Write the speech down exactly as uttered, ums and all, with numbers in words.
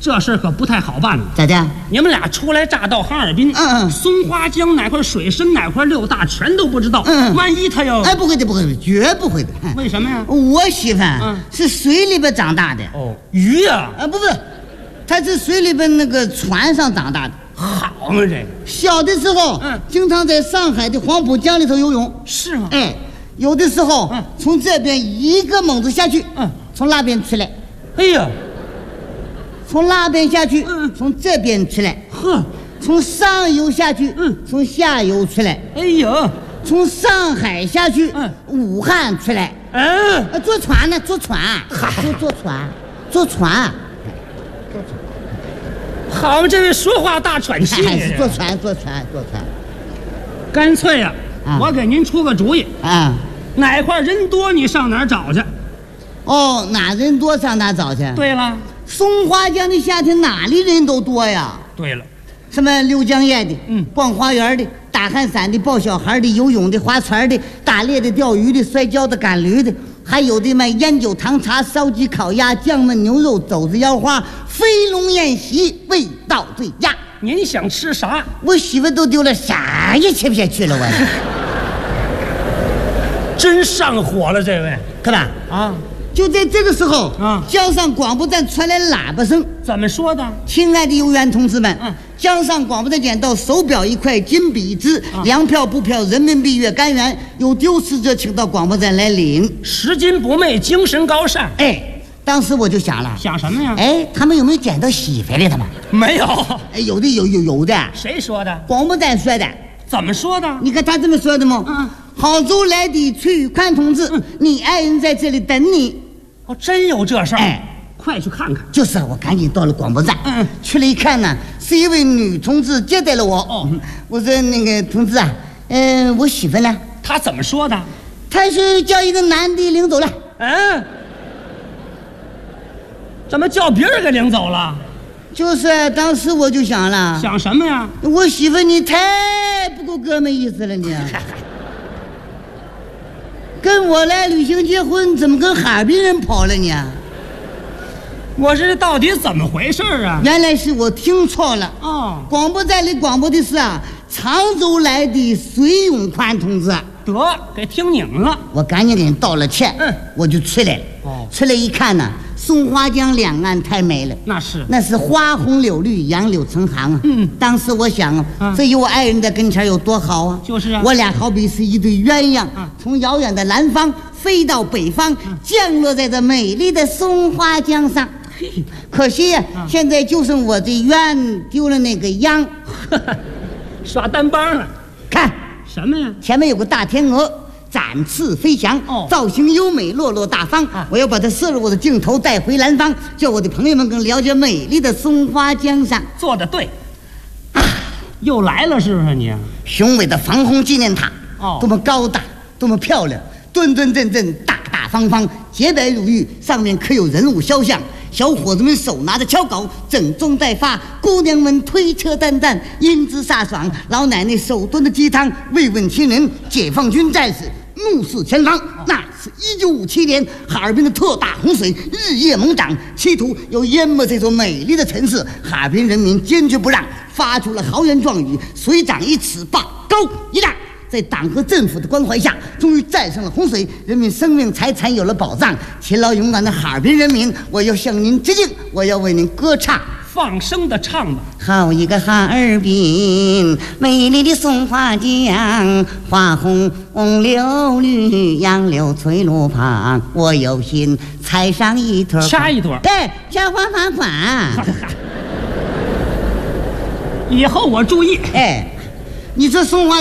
这事儿可不太好办了。 咋的？ 你们俩初来乍到哈尔滨， 嗯嗯， 松花江哪块水深哪块六大全都不知道， 嗯， 万一他要…… 哎，不会的，不会的，绝不会的。 为什么呀？ 我媳妇嗯是水里边长大的。 哦，鱼呀、 啊，不不，她是水里边那个船上长大的。 好嘛，这个小的时候， 嗯， 经常在上海的黄浦江里头游泳。 是吗？ 哎，有的时候， 嗯， 从这边一个猛子下去， 嗯， 从那边出来。 哎呀， 从那边下去， 嗯， 从这边出来。 呵， 从上游下去， 嗯， 从下游出来。 哎呀， 从上海下去， 嗯， 武汉出来。 嗯， 呃，坐船呢，坐船，坐坐船，坐船。 好嘛，这位说话大喘气哎， 呀， 坐船，坐船，坐船。 干脆呀、 啊我给您出个主意， 啊， 哪块人多你上哪儿找去。 哦，哪人多上哪找去？ 对了， 松花江的夏天哪里人都多呀？ 对了， 什么溜江堰的， 嗯， 逛花园的，打旱伞的，抱小孩的，游泳的，划船的，打猎的，钓鱼的，摔跤的，赶驴的，还有的卖烟酒糖茶、烧鸡烤鸭、酱焖牛肉、肘子腰花、飞龙宴席，味道最佳。 您想吃啥？ 我媳妇都丢了，啥也吃不下去了，我。 真上火了，这位看吧， 啊， 就在这个时候， 啊江上广播站传来喇叭声。 怎么说的？ 亲爱的游员同志们， 嗯， 江上广播站捡到手表一块，金币一只， 啊粮票、布票、人民币若干元，有丢失者请到广播站来领。 拾金不昧，精神高尚。 哎，当时我就想了， 想什么呀？ 哎，他们有没有捡到洗回来的嘛？ 没有。 哎，有的有有有的， 谁说的？ 广播站说的。 怎么说的？ 你看他这么说的吗？ 嗯， 杭州来的崔宇宽同志， 嗯你爱人在这里等你。 哦，真有这事儿？ 哎， 快去看看。 就是我赶紧到了广播站， 嗯， 去了一看呢，是一位女同志接待了我。 哦， 我说那个同志啊，嗯、我媳妇呢？ 他怎么说的？ 她是叫一个男的领走了。 嗯，怎么叫别人给领走了？ 就是当时我就想了， 想什么呀？ 我媳妇你太不够哥们意思了你。跟我来旅行结婚，怎么跟哈尔滨人跑了呢？ 我这到底怎么回事啊？ 原来是我听错了。 哦， 广播站里广播的是啊，常州来的隋永宽同志。 得给听拧了。 我赶紧给人道了歉， 嗯， 我就出来了。 哦， 出来一看呢，松花江两岸太美了， 那是那是花红柳绿，杨柳成行啊。 嗯， 当时我想啊， 嗯这有我爱人在跟前有多好啊。 就是啊我俩好比是一对鸳鸯， 嗯从遥远的南方飞到北方，降落在这美丽的松花江上。可惜呀、 嗯现在就剩我这鸳丢了那个秧。 耍单帮了。 看， 什么呀？ 前面有个大天鹅展翅飞翔， 哦造型优美，落落大方。 啊我要把它摄入我的镜头带回南方，叫我的朋友们更了解美丽的松花江上。 做的对。啊，又来了是不是你？ 雄伟的防洪纪念塔， 哦多么高大，多么漂亮，端端正正，大大方方，洁白如玉，上面刻有人物肖像。小伙子们手拿着锹镐，整装待发；姑娘们推车担担，英姿飒爽；老奶奶手端着鸡汤，慰问亲人。解放军战士怒视前方，那是一九五七年哈尔滨的特大洪水日夜猛涨，企图要淹没这座美丽的城市。哈尔滨人民坚决不让，发出了豪言壮语：水涨一尺，坝高一丈。在党和政府的关怀下，终于战胜了洪水，人民生命财产有了保障。勤劳勇敢的哈尔滨人民，我要向您致敬，我要为您歌唱。 放声的唱吧。 好一个哈尔滨，美丽的松花江，花红柳绿，杨柳翠路旁。我有心采上一朵， 掐一朵。 对，小花花款。 以后我注意。 哎，你这松花